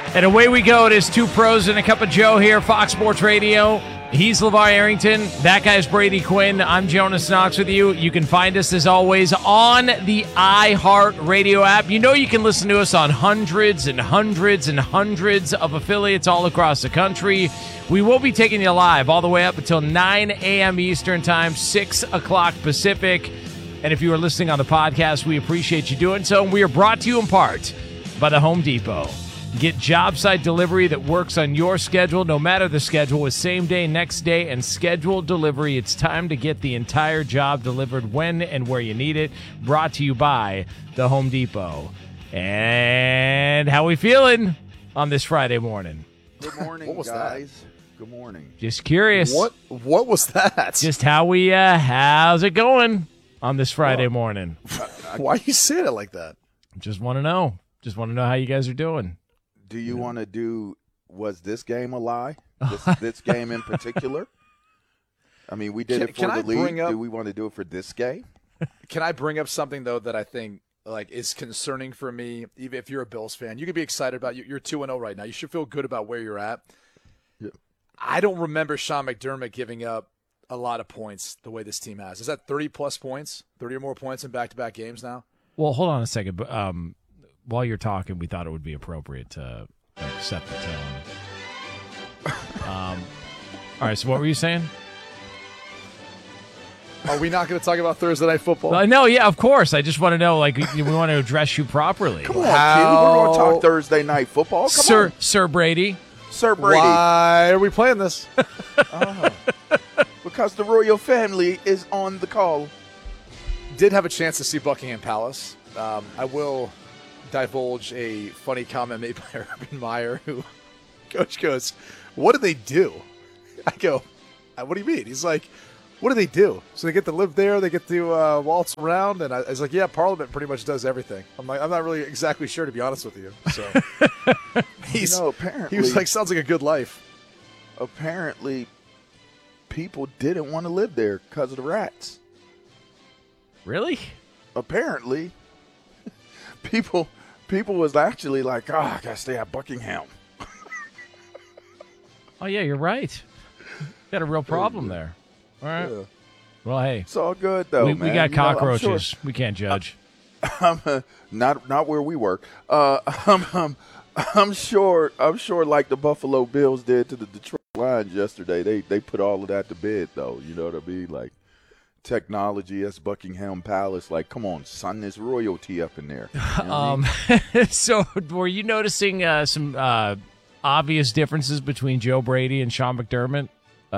And away we go. It is Two Pros and a Cup of Joe here, Fox Sports Radio. He's LeVar Arrington. That guy's Brady Quinn. I'm Jonas Knox with you. You can find us, as always, on the iHeart Radio app. You know you can listen to us on hundreds and hundreds and hundreds of affiliates all across the country. We will be taking you live all the way up until 9 a.m. Eastern Time, 6 o'clock Pacific. And if you are listening on the podcast, we appreciate you doing so. And we are brought to you in part by the Home Depot. Get job site delivery that works on your schedule, no matter the schedule, with same day, next day, and scheduled delivery. It's time to get the entire job delivered when and where you need it. Brought to you by the Home Depot. And how we feeling on this Friday morning? Good morning, guys. That? Good morning. Just curious. What was that? Just how's it going on this Friday morning? Why you saying it like that? Just want to know. Just want to know how you guys are doing. Do you want to do, was this game a lie? This game in particular? I mean, we did it for the league. Do we want to do it for this game? Can I bring up something, though, that I think is concerning for me, even if you're a Bills fan? You could be excited about You're 2-0 right now. You should feel good about where you're at. Yeah. I don't remember Sean McDermott giving up a lot of points the way this team has. Is that 30-plus points, 30 or more points in back-to-back games now? Well, hold on a second. But, while you're talking, we thought it would be appropriate to set the tone. All right, so what were you saying? Are we not going to talk about Thursday Night Football? No, yeah, of course. I just want to know, we want to address you properly. Come on, kid. We're going to talk Thursday Night Football. Sir Brady. Sir Brady. Why are we playing this? Because the royal family is on the call. Did have a chance to see Buckingham Palace. I will divulge a funny comment made by Urban Meyer, who Coach goes, "What do they do?" I go, "What do you mean?" He's like, "What do they do?" So they get to live there, they get to waltz around, and I was like, "Yeah, Parliament pretty much does everything." I'm like, I'm not really exactly sure, to be honest with you. So apparently, he was like, "Sounds like a good life." Apparently, people didn't want to live there because of the rats. Really? Apparently, people was actually like, I gotta stay at Buckingham. Oh yeah, you're right. Got a real problem there. All right. Yeah. Well, hey, it's all good though. We got cockroaches. Sure, we can't judge. Not where we work. I'm sure like the Buffalo Bills did to the Detroit Lions yesterday. They put all of that to bed though. You know what I mean? Like, technology as Buckingham Palace. Like, come on, son, there's royalty up in there. You know So were you noticing some obvious differences between Joe Brady and Sean McDermott?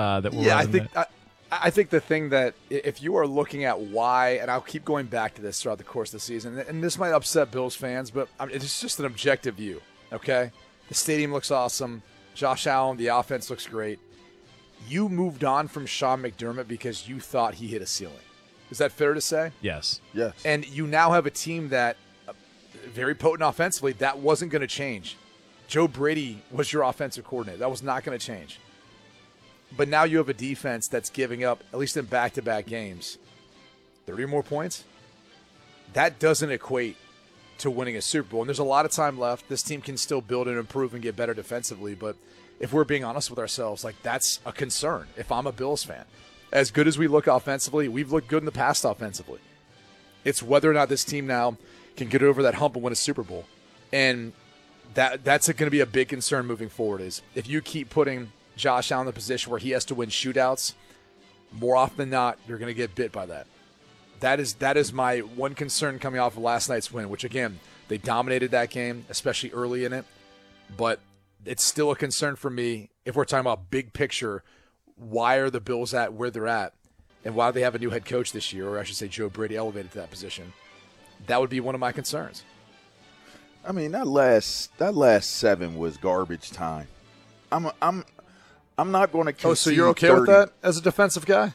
I think the thing that, if you are looking at why, and I'll keep going back to this throughout the course of the season, and this might upset Bills fans, but it's just an objective view, okay? The stadium looks awesome. Josh Allen, the offense looks great. You moved on from Sean McDermott because you thought he hit a ceiling. Is that fair to say? Yes. Yes. And you now have a team that, very potent offensively, that wasn't going to change. Joe Brady was your offensive coordinator. That was not going to change. But now you have a defense that's giving up, at least in back-to-back games, 30 or more points. That doesn't equate to winning a Super Bowl. And there's a lot of time left. This team can still build and improve and get better defensively, but if we're being honest with ourselves, that's a concern if I'm a Bills fan. As good as we look offensively, we've looked good in the past offensively. It's whether or not this team now can get over that hump and win a Super Bowl. And that's going to be a big concern moving forward, is if you keep putting Josh Allen in the position where he has to win shootouts, more often than not, you're going to get bit by that. That is my one concern coming off of last night's win, which, again, they dominated that game, especially early in it. But it's still a concern for me if we're talking about big picture. Why are the Bills at where they're at, and why do they have a new head coach this year, or I should say Joe Brady elevated to that position? That would be one of my concerns. I mean, that last 7 was garbage time. I'm not going to concede. Oh, so you're okay 30. With that as a defensive guy?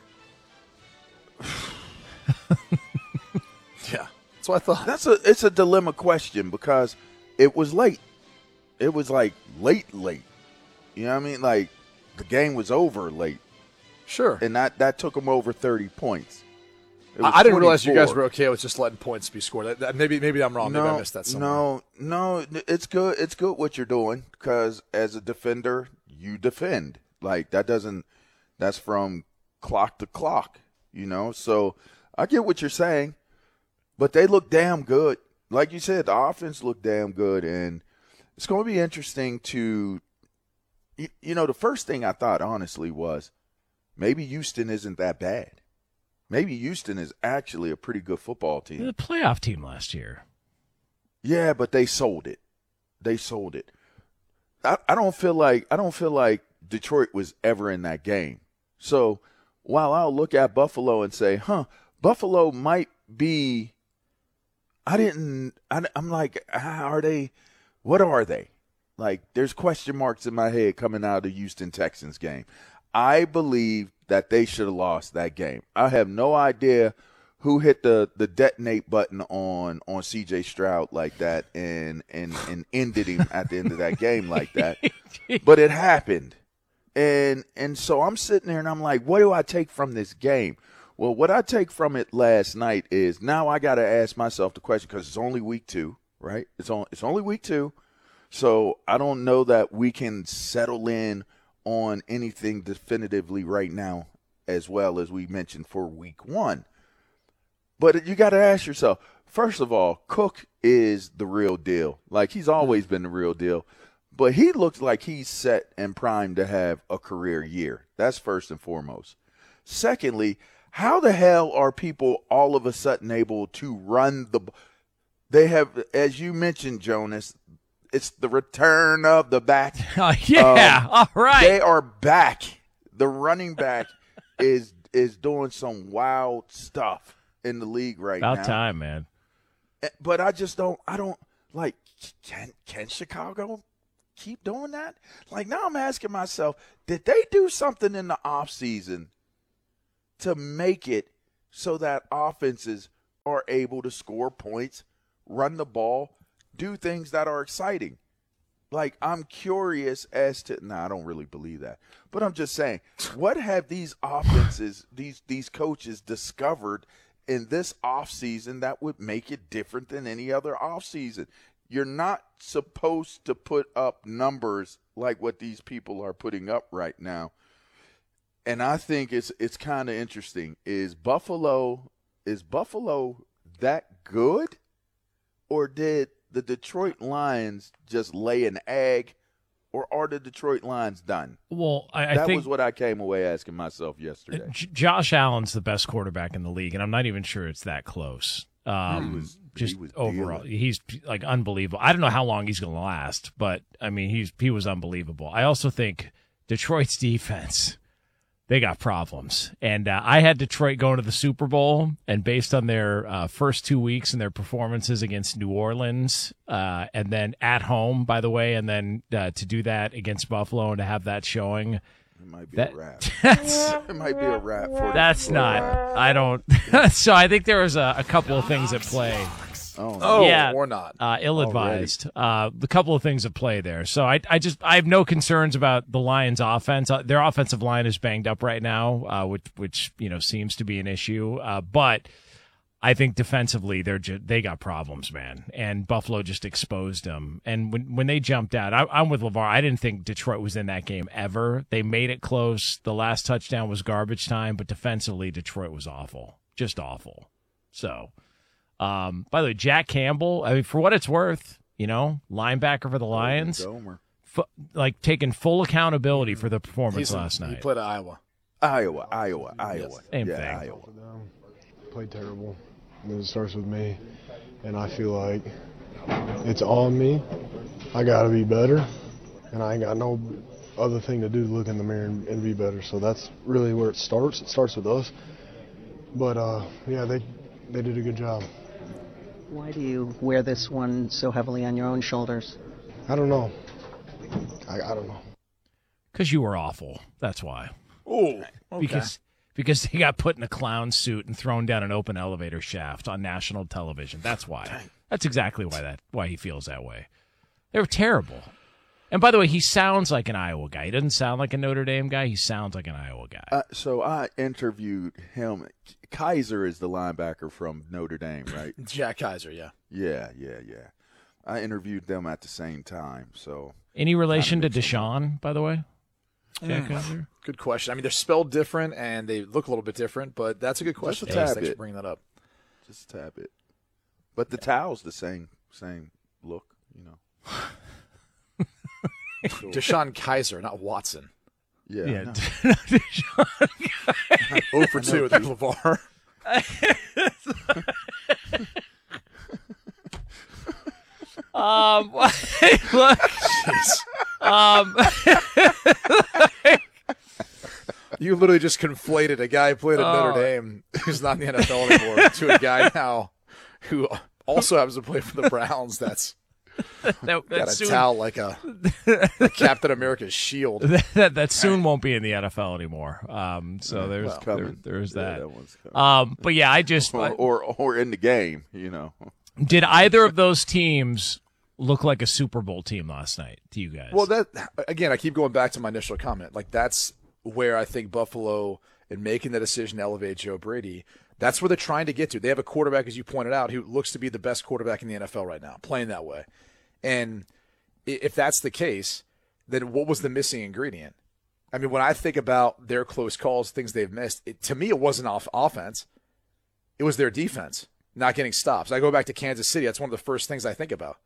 Yeah, that's what I thought. It's a dilemma question because it was late. It was like late. You know what I mean? Like, the game was over late. Sure. And that took them over 30 points. I didn't realize you guys were okay with just letting points be scored. Maybe I'm wrong. Maybe I missed that somewhere. No, it's good. It's good what you're doing because as a defender, you defend. Like that's from clock to clock, So I get what you're saying, but they look damn good. Like you said, the offense looked damn good, and it's going to be interesting to, the first thing I thought honestly was maybe Houston isn't that bad. Maybe Houston is actually a pretty good football team. The playoff team last year. Yeah, but they sold it. I don't feel like Detroit was ever in that game. So while I'll look at Buffalo and say, Buffalo might be I'm like, what are they? Like, there's question marks in my head coming out of the Houston Texans game. I believe that they should have lost that game. I have no idea who hit the detonate button on C.J. Stroud like that and ended him at the end of that game like that. But it happened. And so I'm sitting there and I'm like, what do I take from this game? Well, what I take from it last night is now I got to ask myself the question because it's only week 2, right? It's only week 2. So I don't know that we can settle in on anything definitively right now as well as we mentioned for week 1. But you got to ask yourself, first of all, Cook is the real deal. Like, he's always been the real deal. But he looks like he's set and primed to have a career year. That's first and foremost. Secondly, how the hell are people all of a sudden able to run the – they have, as you mentioned, Jonas, it's the return of the back. All right. They are back. The running back is doing some wild stuff in the league right now. About time, man. But I don't like, can Chicago keep doing that? Like, now I'm asking myself, did they do something in the offseason to make it so that offenses are able to score points, run the ball, do things that are exciting? Like, I'm curious as to – I don't really believe that. But I'm just saying, what have these offenses, these coaches discovered in this offseason that would make it different than any other offseason? You're not supposed to put up numbers like what these people are putting up right now. And I think it's kind of interesting. Is Buffalo that good? Or did the Detroit Lions just lay an egg? Or are the Detroit Lions done? Well, I think that think was what I came away asking myself yesterday. Josh Allen's the best quarterback in the league, and I'm not even sure it's that close. He was Overall, dealing. he's like unbelievable. I don't know how long he's going to last, but I mean, he was unbelievable. I also think Detroit's defense, they got problems. And I had Detroit going to the Super Bowl, and based on their first 2 weeks and their performances against New Orleans, and then at home, by the way, and then to do that against Buffalo and to have that showing. It might be a wrap. It might be a wrap. That's not. I don't. So I think there was a couple of things at play. Oh, or not. Ill-advised. The couple of things at play there. So I have no concerns about the Lions' offense. Their offensive line is banged up right now, which seems to be an issue. But I think defensively they got problems, man. And Buffalo just exposed them. And when they jumped out, I'm with LeVar. I didn't think Detroit was in that game ever. They made it close. The last touchdown was garbage time, but defensively Detroit was awful, just awful. So. By the way, Jack Campbell, I mean, for what it's worth, linebacker for the Lions, taking full accountability for the performance last night. He played at Iowa. Iowa. Same thing. Iowa. Played terrible. It starts with me, and I feel like it's on me. I got to be better, and I ain't got no other thing to do to look in the mirror and be better. So that's really where it starts. It starts with us. But, they did a good job. Why do you wear this one so heavily on your own shoulders? I don't know. I don't know. Because you were awful. That's why. Oh, okay. Because they got put in a clown suit and thrown down an open elevator shaft on national television. That's why. That's exactly why he feels that way. They were terrible. And by the way, he sounds like an Iowa guy. He doesn't sound like a Notre Dame guy. He sounds like an Iowa guy. So I interviewed him. Kaiser is the linebacker from Notre Dame, right? Jack Kaiser, yeah. Yeah. I interviewed them at the same time. So Any relation to Deshaun, by the way? Jack Kaiser? Good question. I mean, they're spelled different and they look a little bit different, but that's a good question. Just a tad Thanks for bit. bringing that up. Just a tad bit. But the towel's the same look, Deshaun Kaiser, not Watson. Yeah. No. 0 for 2 with LeVar. Look, You literally just conflated a guy who played at Notre Dame, who's not in the NFL anymore, to a guy now who also happens to play for the Browns. That's got a towel like a Captain America's shield. that soon won't be in the NFL anymore. So there's that. That one's coming. But yeah, I just or in the game, Did either of those teams look like a Super Bowl team last night to you guys? Well, that again, I keep going back to my initial comment. Like, that's where I think Buffalo, in making the decision to elevate Joe Brady, that's where they're trying to get to. They have a quarterback, as you pointed out, who looks to be the best quarterback in the NFL right now, playing that way. And if that's the case, then what was the missing ingredient? I mean, when I think about their close calls, things they've missed, to me it wasn't offense. It was their defense not getting stops. I go back to Kansas City. That's one of the first things I think about.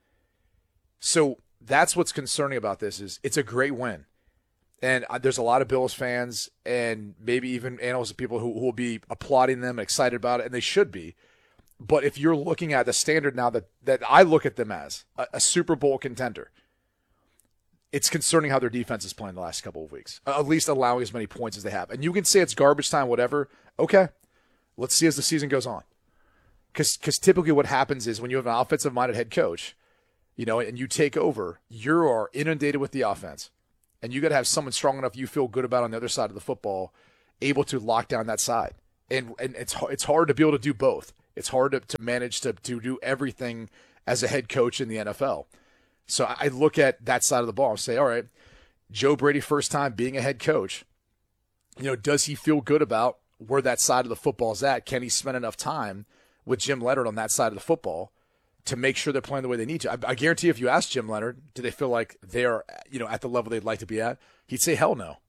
So that's what's concerning about this is it's a great win. And there's a lot of Bills fans and maybe even analysts and people who will be applauding them and excited about it, and they should be. But if you're looking at the standard now that I look at them as a Super Bowl contender, it's concerning how their defense is playing the last couple of weeks, at least allowing as many points as they have. And you can say it's garbage time, whatever. Okay, let's see as the season goes on. Because typically what happens is when you have an offensive-minded head coach, and you take over, you are inundated with the offense. And you got to have someone strong enough you feel good about on the other side of the football, able to lock down that side. And it's hard to be able to do both. It's hard to manage to do everything as a head coach in the NFL. So I look at that side of the ball and say, all right, Joe Brady, first time being a head coach, does he feel good about where that side of the football is at? Can he spend enough time with Jim Leonard on that side of the football to make sure they're playing the way they need to? I guarantee if you ask Jim Leonard, do they feel like they're at the level they'd like to be at? He'd say hell no.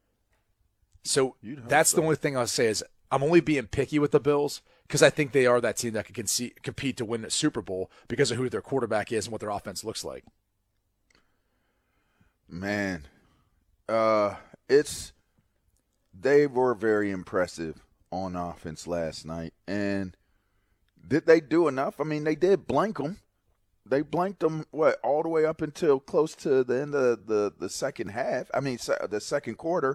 So that's the only thing I'll say is I'm only being picky with the Bills because I think they are that team that can compete to win a Super Bowl because of who their quarterback is and what their offense looks like. Man, they were very impressive on offense last night, and did they do enough? I mean, they did blank them. They blanked them, all the way up until close to the end of the second half. I mean, the second quarter.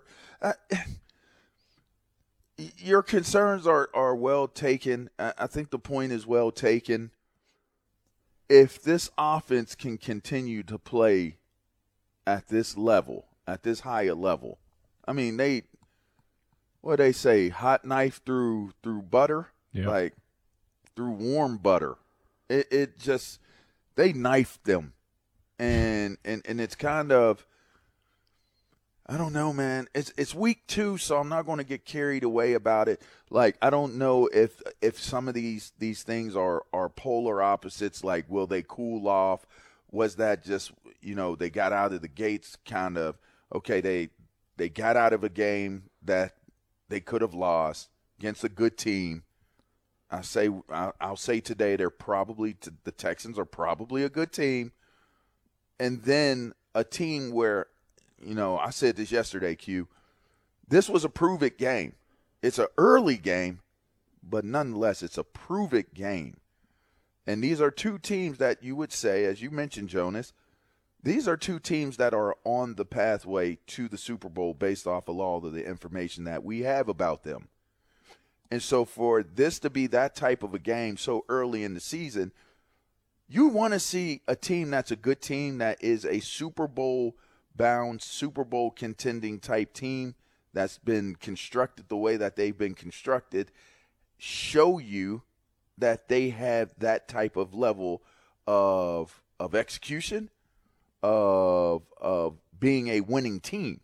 Your concerns are well taken. I think the point is well taken. If this offense can continue to play at this level, at this higher level, I mean, they say, hot knife through butter? Yeah. Like, through warm butter. It just, they knifed them. And it's kind of, I don't know, man. It's week 2, so I'm not going to get carried away about it. Like, I don't know if some of these things are polar opposites. Like, will they cool off? Was that just, they got out of the gates kind of, okay, they got out of a game that they could have lost against a good team. I'll say today the Texans are probably a good team. And then a team where, I said this yesterday, Q, this was a prove-it game. It's an early game, but nonetheless, it's a prove-it game. And these are two teams that you would say, as you mentioned, Jonas, these are two teams that are on the pathway to the Super Bowl based off of all of the information that we have about them. And so for this to be that type of a game so early in the season, you want to see a team that's a good team, that is a Super Bowl-bound, Super Bowl contending type team that's been constructed the way that they've been constructed, show you that they have that type of level of execution, of being a winning team.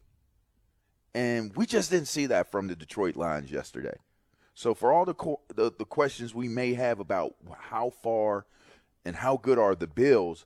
And we just didn't see that from the Detroit Lions yesterday. So for all the questions we may have about how far and how good are the Bills,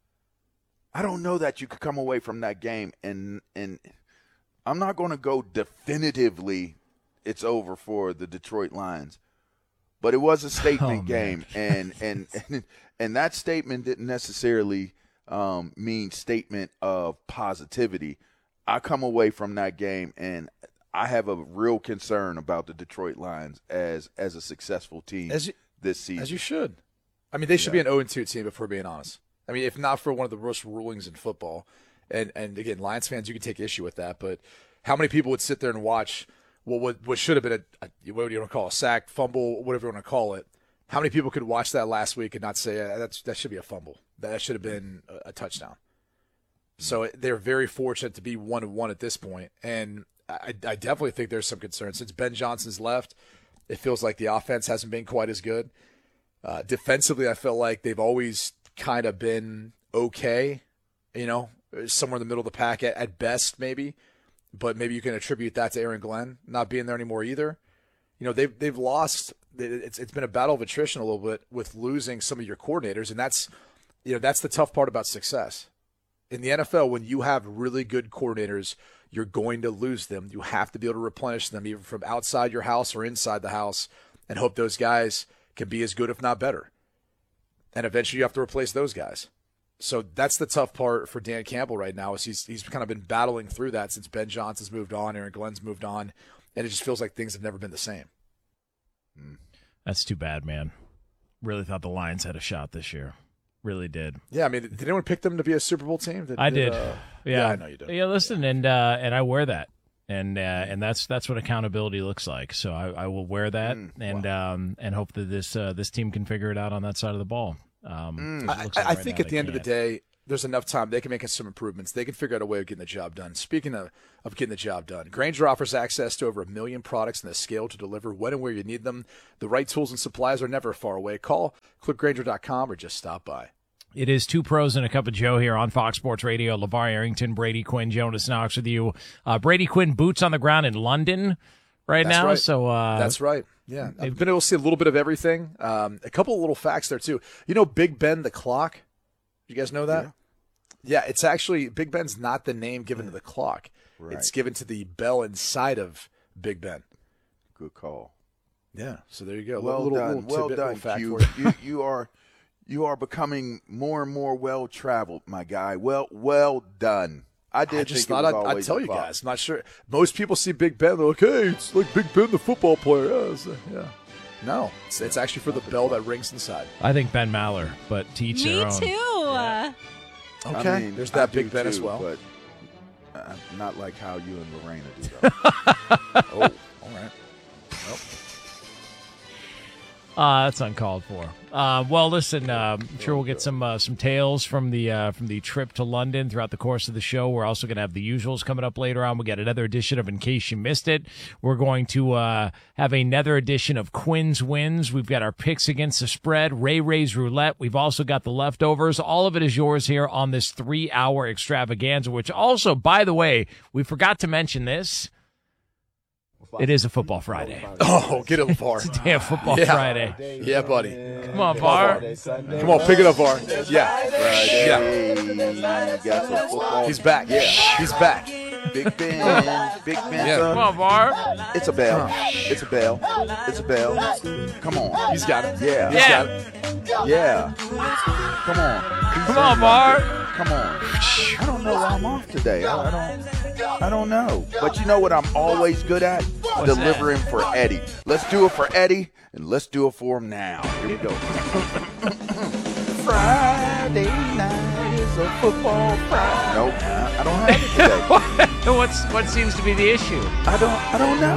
I don't know that you could come away from that game and I'm not going to go definitively it's over for the Detroit Lions. But it was a statement game, and that statement didn't necessarily mean statement of positivity. I come away from that game, and I have a real concern about the Detroit Lions as a successful team this season. As you should. I mean, they should be an 0-2 team if we're being honest. I mean, if not for one of the worst rulings in football, and again, Lions fans, you can take issue with that, but how many people would sit there and watch what should have been a what do you want to call a sack, fumble, whatever you want to call it? How many people could watch that last week and not say that should be a fumble? That should have been a touchdown. So they're very fortunate to be 1-1 at this point, and I definitely think there's some concern since Ben Johnson's left. It feels like the offense hasn't been quite as good. Defensively, I feel like they've always kind of been okay, somewhere in the middle of the pack at best, maybe. But maybe you can attribute that to Aaron Glenn not being there anymore either. They've lost. It's been a battle of attrition a little bit with losing some of your coordinators, and that's the tough part about success. In the NFL, when you have really good coordinators, you're going to lose them. You have to be able to replenish them either from outside your house or inside the house and hope those guys can be as good, if not better. And eventually you have to replace those guys. So that's the tough part for Dan Campbell right now is he's kind of been battling through that since Ben Johnson's moved on, Aaron Glenn's moved on, and it just feels like things have never been the same. That's too bad, man. Really thought the Lions had a shot this year. Really did. Yeah, I mean, did anyone pick them to be a Super Bowl team? I did. Yeah, I know you did. Yeah, listen, and I wear that, and that's what accountability looks like. So I will wear that, and hope that this team can figure it out on that side of the ball. I think at the end of the day, there's enough time. They can make some improvements. They can figure out a way of getting the job done. Speaking of getting the job done, Grainger offers access to over 1 million products and the scale to deliver when and where you need them. The right tools and supplies are never far away. Call, click Grainger.com, or just stop by. It is Two Pros and a Cup of Joe here on Fox Sports Radio. LeVar Arrington, Brady Quinn, Jonas Knox with you. Brady Quinn boots on the ground in London right now. Right. So that's right. Yeah, I've been able to see a little bit of everything. A couple of little facts there, too. Big Ben the clock? You guys know that? Yeah, it's actually, Big Ben's not the name given to the clock. Right. It's given to the bell inside of Big Ben. Good call. Yeah, so there you go. Well done, Q. You are becoming more and more well-traveled, my guy. Well done. I just thought I'd tell you guys. I'm not sure. Most people see Big Ben, they're like, hey, it's like Big Ben, the football player. Yeah. No, it's actually for the bell that rings inside. I think Ben Maller, but to each their own. Me too. Yeah. Okay, I mean, there's that Big Ben as well. But not like how you and Lorena do, though. Oh, all right. Nope. That's uncalled for. Well, listen, I'm sure we'll get some tales from the trip to London throughout the course of the show. We're also going to have the usuals coming up later on. We got another edition of In Case You Missed It. We're going to have another edition of Quinn's Wins. We've got our picks against the spread, Ray's Roulette. We've also got the leftovers. All of it is yours here on this 3-hour extravaganza, which also, by the way, we forgot to mention this. It is a Football Friday. Oh, get it, VAR. It's a damn Football Friday. Yeah, buddy. Come on, VAR. Come on, pick it up, VAR. Yeah. Friday. Got some football. He's back. Yeah, he's back. Big Ben. Yeah. Come on, VAR. It's a bell. It's a bell. It's a bell. Come on. He's got it. Yeah. He's got it. Yeah. Come on. Come on, VAR. Come on. I don't know why I'm off today. I don't know. But you know what I'm always good at? What's delivering for Eddie. Let's do it for Eddie, and let's do it for him now. Here we go. Friday night is a football Friday. Nope, I don't have it today. What seems to be the issue? I don't know.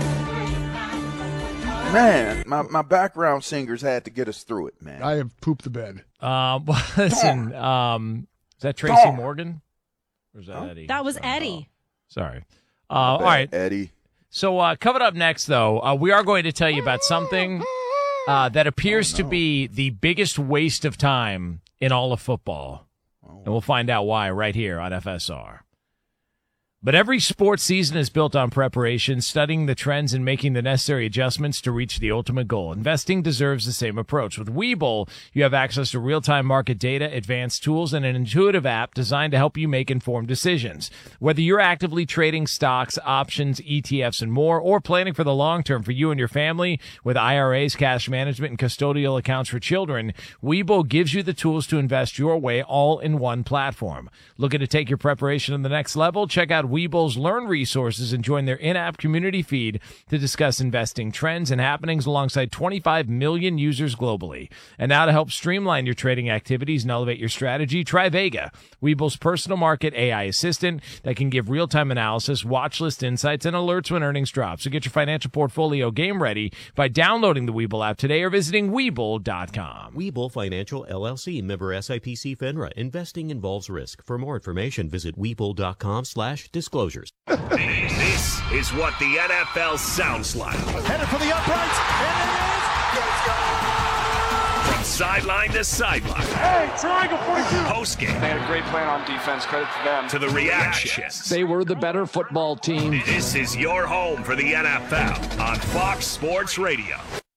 Man, my background singers had to get us through it, man. I have pooped the bed. Listen, is that Tracy Morgan? Or is that Eddie? That was Eddie. Sorry. All right. Eddie. So coming up next, though, we are going to tell you about something that appears to be the biggest waste of time in all of football. And we'll find out why right here on FSR. But every sports season is built on preparation, studying the trends, and making the necessary adjustments to reach the ultimate goal. Investing deserves the same approach. With Webull, you have access to real-time market data, advanced tools, and an intuitive app designed to help you make informed decisions. Whether you're actively trading stocks, options, ETFs, and more, or planning for the long term for you and your family with IRAs, cash management, and custodial accounts for children, Webull gives you the tools to invest your way all in one platform. Looking to take your preparation to the next level? Check out Webull's Learn resources and join their in-app community feed to discuss investing trends and happenings alongside 25 million users globally. And now to help streamline your trading activities and elevate your strategy, try Vega, Webull's personal market AI assistant that can give real-time analysis, watch list insights, and alerts when earnings drop. So get your financial portfolio game ready by downloading the Webull app today or visiting Webull.com. Webull Financial LLC, member SIPC FINRA. Investing involves risk. For more information, visit Webull.com/disclosures. This is what the NFL sounds like. Headed for the uprights, and it is good. From sideline to sideline. Hey, triangle 42. Post-game. They had a great plan on defense. Credit to them. To the reactions. They were the better football team. This is your home for the NFL on Fox Sports Radio.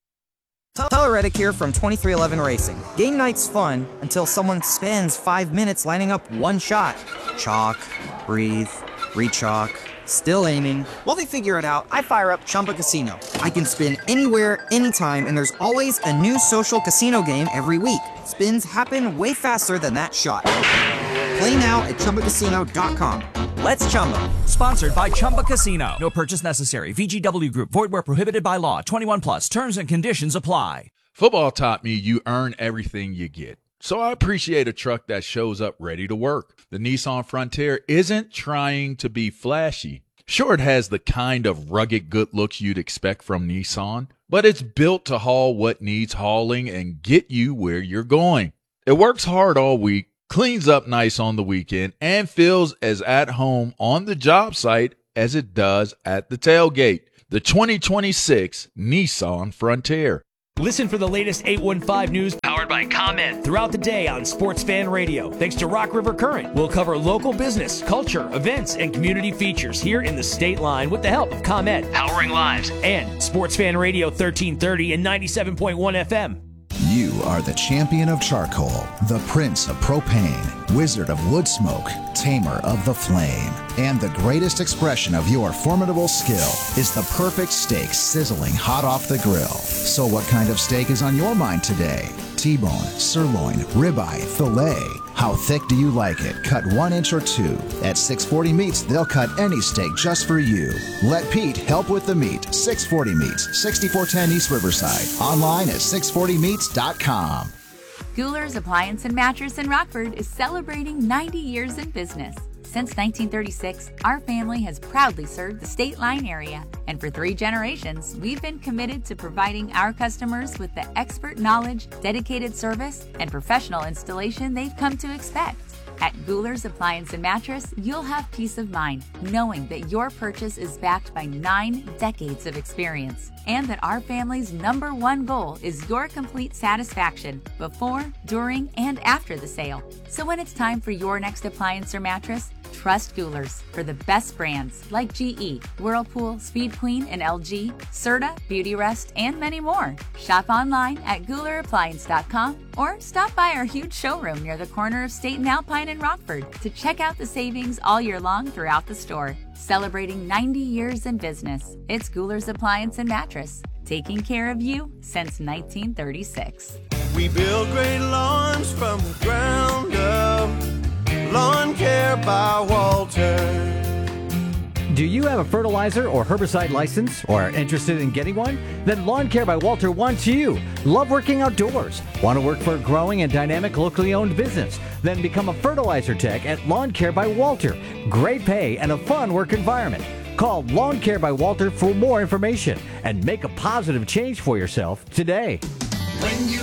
Tyler Reddick here from 2311 Racing. Game night's fun until someone spends 5 minutes lining up one shot. Chalk, breathe, re-chalk, still aiming. While they figure it out, I fire up Chumba Casino. I can spin anywhere, anytime, and there's always a new social casino game every week. Spins happen way faster than that shot. Play now at ChumbaCasino.com. Let's Chumba. Sponsored by Chumba Casino. No purchase necessary. VGW Group. Void where prohibited by law. 21 plus. Terms and conditions apply. Football taught me you earn everything you get. So I appreciate a truck that shows up ready to work. The Nissan Frontier isn't trying to be flashy. Sure, it has the kind of rugged good looks you'd expect from Nissan, but it's built to haul what needs hauling and get you where you're going. It works hard all week, cleans up nice on the weekend, and feels as at home on the job site as it does at the tailgate. The 2026 Nissan Frontier. Listen for the latest 815 news powered by ComEd throughout the day on Sports Fan Radio. Thanks to Rock River Current, we'll cover local business, culture, events, and community features here in the state line with the help of ComEd, powering lives, and Sports Fan Radio 1330 and 97.1 FM. You are the champion of charcoal, the prince of propane, wizard of wood smoke, tamer of the flame, and the greatest expression of your formidable skill is the perfect steak sizzling hot off the grill. So what kind of steak is on your mind today? T-bone, sirloin, ribeye, filet. How thick do you like it? Cut 1 inch or 2. At 640 Meats, they'll cut any steak just for you. Let Pete help with the meat. 640 Meats, 6410 East Riverside. Online at 640meats.com. Guler's Appliance and Mattress in Rockford is celebrating 90 years in business. Since 1936, our family has proudly served the State Line area, and for 3 generations, we've been committed to providing our customers with the expert knowledge, dedicated service, and professional installation they've come to expect. At Guler's Appliance and Mattress, you'll have peace of mind knowing that your purchase is backed by 9 decades of experience, and that our family's #1 goal is your complete satisfaction before, during, and after the sale. So when it's time for your next appliance or mattress, trust Guler's for the best brands like GE, Whirlpool, Speed Queen, and LG, Serta, Beautyrest, and many more. Shop online at GulerAppliance.com or stop by our huge showroom near the corner of State and Alpine in Rockford to check out the savings all year long throughout the store. Celebrating 90 years in business, it's Guler's Appliance and Mattress, taking care of you since 1936. We build great lawns from the ground up. Lawn Care by Walter. Do you have a fertilizer or herbicide license or are interested in getting one? Then Lawn Care by Walter wants you. Love working outdoors? Want to work for a growing and dynamic locally owned business? Then become a fertilizer tech at Lawn Care by Walter. Great pay and a fun work environment. Call Lawn Care by Walter for more information and make a positive change for yourself today. When you